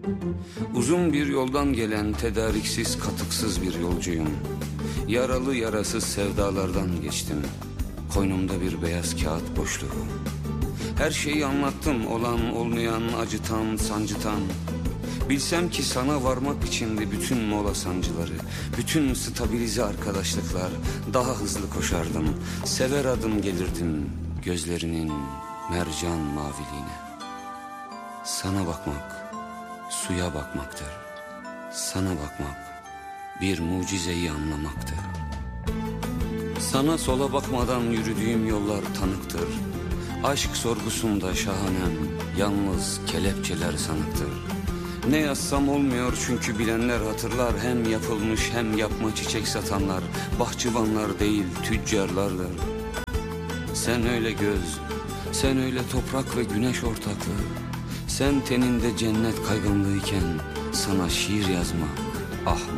Uzun bir yoldan gelen tedariksiz katıksız bir yolcuyum. Yaralı yarasız sevdalardan geçtim. Koynumda bir beyaz kağıt boşluğu. Her şeyi anlattım, olan olmayan, acıtan, sancıtan. Bilsem ki sana varmak içindi bütün mola sancıları, bütün stabilize arkadaşlıklar. Daha hızlı koşardım, sever adım gelirdim gözlerinin mercan maviliğine. Sana bakmak suya bakmaktır. Sana bakmak bir mucizeyi anlamaktır. Sana sola bakmadan yürüdüğüm yollar tanıktır. Aşk sorgusunda şahanem yalnız kelepçeler sanıktır. Ne yazsam olmuyor çünkü bilenler hatırlar. Hem yapılmış hem yapma çiçek satanlar bahçıvanlar değil tüccarlardır. Sen öyle göz, sen öyle toprak ve güneş ortaklığı. Sen teninde cennet kayganlığıyken sana şiir yazmak ahmak.